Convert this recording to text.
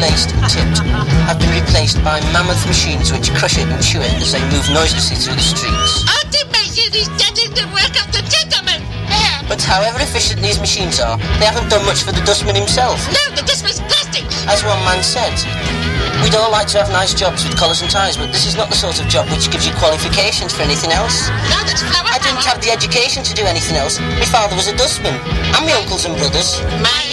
laced and tipped have been replaced by mammoth machines which crush it and chew it as they move noiselessly through the streets. Automation is judging the work of the gentleman. But however efficient these machines are, they haven't done much for the dustman himself. No, the dustman's plastic. As one man said, we'd all like to have nice jobs with collars and ties, but this is not the sort of job which gives you qualifications for anything else. No, that's flower I didn't have the education to do anything else. My father was a dustman, and my uncles and brothers. My